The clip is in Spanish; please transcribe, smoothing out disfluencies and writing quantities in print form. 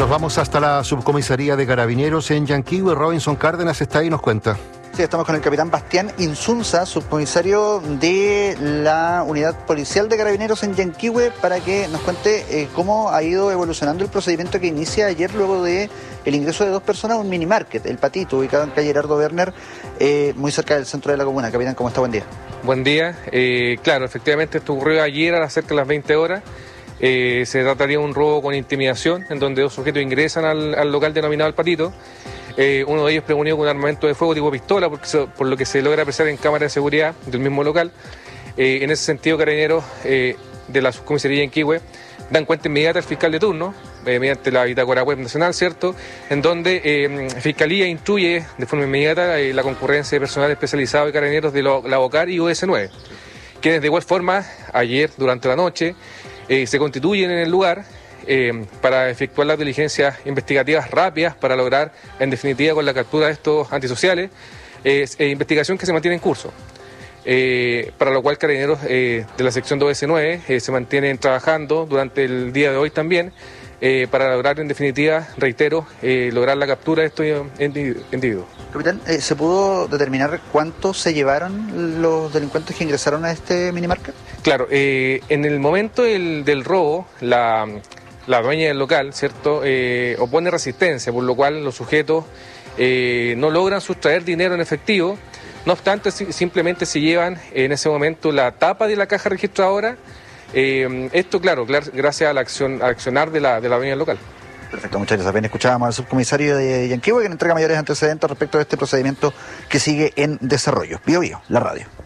Nos vamos hasta la subcomisaría de Carabineros en Yanquihue. Robinson Cárdenas está ahí y nos cuenta. Sí, estamos con el capitán Bastián Insunza, subcomisario de la Unidad Policial de Carabineros en Yanquihue, para que nos cuente cómo ha ido evolucionando el procedimiento que inicia ayer luego de el ingreso de 2 personas a un mini market, El Patito, ubicado en calle Gerardo Werner, muy cerca del centro de la comuna. Capitán, ¿cómo está? Buen día. Buen día. Claro, efectivamente esto ocurrió ayer a cerca de las 20 horas. Se trataría de un robo con intimidación, en donde 2 sujetos ingresan al local denominado El Patito. Uno de ellos prevenido con un armamento de fuego tipo pistola, por lo que se logra apreciar en cámara de seguridad del mismo local. En ese sentido, Carabineros de la subcomisaría de Yanquihue dan cuenta inmediata al fiscal de turno, mediante la bitácora web nacional, ¿cierto?, en donde Fiscalía instruye de forma inmediata la concurrencia de personal especializado de Carabineros de la OCAR y US9, quienes de igual forma, ayer durante la noche, se constituyen en el lugar para efectuar las diligencias investigativas rápidas para lograr, en definitiva, con la captura de estos antisociales, investigación que se mantiene en curso. Para lo cual Carabineros de la sección 2S9 se mantienen trabajando durante el día de hoy también para lograr, en definitiva, reitero, lograr la captura de estos individuos. Capitán, ¿se pudo determinar cuántos se llevaron los delincuentes que ingresaron a este minimarket? Claro, en el momento del robo, la dueña del local, ¿cierto?, opone resistencia, por lo cual los sujetos no logran sustraer dinero en efectivo. No obstante, simplemente se llevan en ese momento la tapa de la caja registradora. Esto, claro, gracias al accionar de la dueña del local. Perfecto, muchas gracias. Apenas escuchábamos al subcomisario de Yanquihue, que nos entrega mayores antecedentes respecto de este procedimiento que sigue en desarrollo. Bio Bio, la radio.